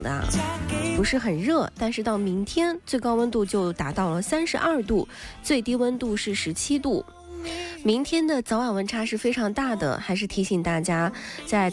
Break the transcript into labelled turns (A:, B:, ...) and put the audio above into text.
A: 的，不是很热，但是到明天最高温度就达到了32度，最低温度是17度。明天的早晚温差是非常大的，还是提醒大家在